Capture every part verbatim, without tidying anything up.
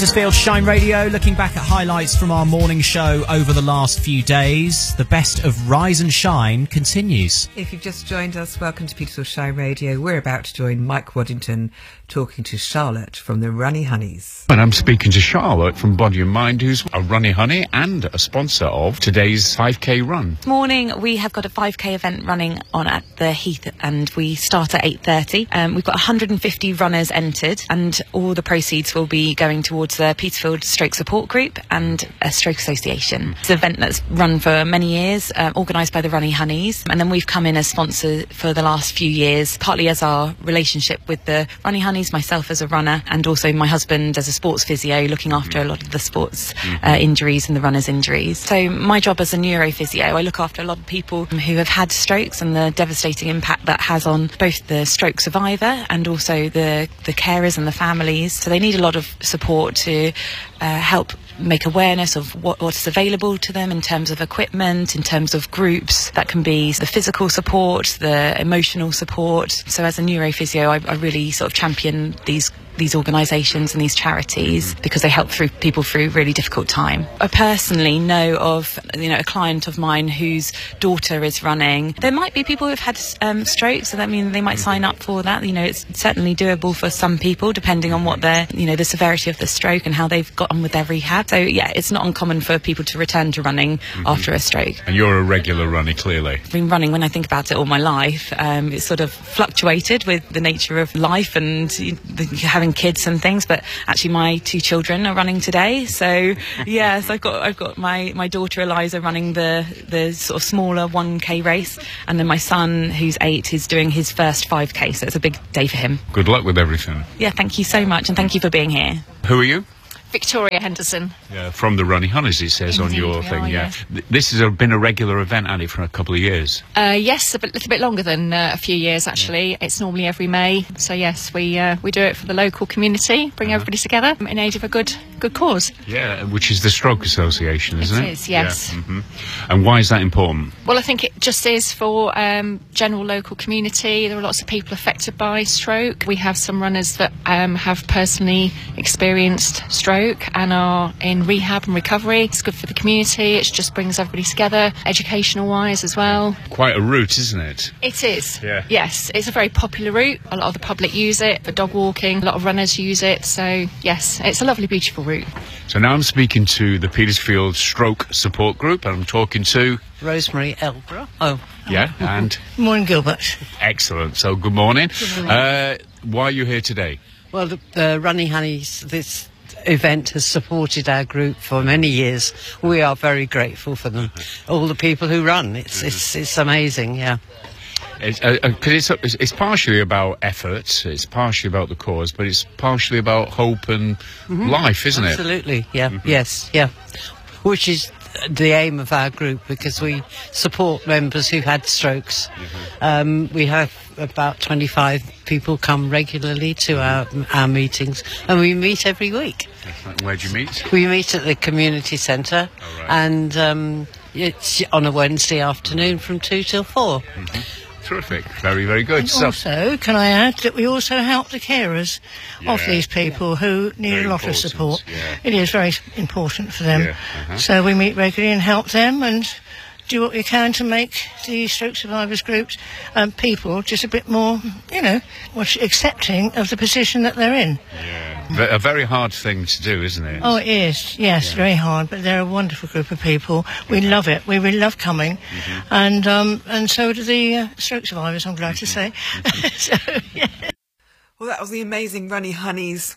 Petersfield Shine Radio, looking back at highlights from our morning show over the last few days. The best of Rise and Shine continues. If you've just joined us, welcome to Petersfield Shine Radio. We're about to join Mike Waddington talking to Charlotte from the Runny Honeys. And I'm speaking to Charlotte from Body and Mind, who's a Runny Honey and a sponsor of today's five K run. This morning we have got a five K event running on at the Heath, and we start at eight thirty. Um, we've got one hundred fifty runners entered, and all the proceeds will be going towards the Petersfield Stroke Support Group and a Stroke Association. It's an event that's run for many years, um, organised by the Runny Honeys, and then we've come in as sponsor for the last few years, partly as our relationship with the Runny Honeys, myself as a runner, and also my husband as a sports physio, looking after a lot of the sports uh, injuries and the runners' injuries. So my job as a neurophysio, I look after a lot of people who have had strokes and the devastating impact that has on both the stroke survivor and also the, the carers and the families. So they need a lot of support to uh, help make awareness of what, what is available to them in terms of equipment, in terms of groups. That can be the physical support, the emotional support. So as a neurophysio, I, I really sort of champion these these organisations and these charities because they help through people through really difficult time. I personally know of you know a client of mine whose daughter is running. There might be people who've had um, strokes, so that means they might sign up for that. You know, it's certainly doable for some people depending on what their you know the severity of the stroke and how they've got on with their rehab. So yeah, it's not uncommon for people to return to running mm-hmm. after a stroke. And you're a regular runner, clearly. I've been running, when I think about it, all my life. Um, it's sort of fluctuated with the nature of life and you know, having kids and things, but actually my two children are running today. So yes, I've got I've got my, my daughter Eliza running the the sort of smaller one K race, and then my son who's eight is doing his first five K. So it's a big day for him. Good luck with everything. Yeah, thank you so much, and thank you for being here. Who are you? Victoria Henderson. Yeah, from the Runny Honeys, it says Indeed, on your we thing. are, yeah, yes. Th- this has been a regular event, Annie, for a couple of years. Uh, yes, a bit, little bit longer than uh, a few years actually. Yeah. It's normally every May, so yes, we uh, we do it for the local community, bring uh-huh. everybody together in aid of a good good cause. Yeah, which is the Stroke Association, isn't it? It is, yes. Yeah. Mm-hmm. And why is that important? Well, I think it just is for um, general local community. There are lots of people affected by stroke. We have some runners that um, have personally experienced stroke and are in rehab and recovery. It's good for the community. It just brings everybody together, educational wise as well. Quite a route, isn't it? It is. Yeah. Yes, it's a very popular route. A lot of the public use it for dog walking. A lot of runners use it. So yes, it's a lovely, beautiful route. So now I'm speaking to the Petersfield Stroke Support Group, and I'm talking to Rosemary Elborough. Oh. Yeah, and Morning, Gilbert. Excellent. So good morning. Good morning. Uh, why are you here today? Well, the uh, Runny Honeys, this event has supported our group for many years. We are very grateful for them. All the people who run, it's it's it's amazing. Yeah. It's, uh, uh, 'cause it's, it's partially about effort, it's partially about the cause, but it's partially about hope and mm-hmm. life, isn't Absolutely, it? Absolutely, yeah, mm-hmm. yes, yeah. Which is the aim of our group, because we support members who've had strokes. Mm-hmm. Um, we have about twenty-five people come regularly to our our meetings, and we meet every week. Where do you meet? We meet at the community centre, oh, right. and um, it's on a Wednesday afternoon from two till four. Mm-hmm. Terrific. Very, very good. And so, also, can I add that we also help the carers yeah, of these people yeah. who need very a lot important. of support. Yeah. It is very important for them. Yeah. Uh-huh. So we meet regularly and help them and do what we can to make the stroke survivors groups um, people just a bit more, you know, accepting of the position that they're in. Yeah. A very hard thing to do, isn't it? Oh, it is. Yes, yeah. very hard. But they're a wonderful group of people. We love it. We really love coming, mm-hmm. and um, and so do the uh, stroke survivors. I'm glad mm-hmm. to say. Mm-hmm. so, yeah. Well, that was the amazing Runny Honeys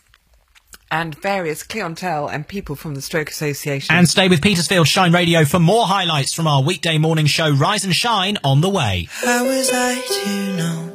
and various clientele and people from the Stroke Association. And stay with Petersfield Shine Radio for more highlights from our weekday morning show Rise and Shine on the way. How was I to know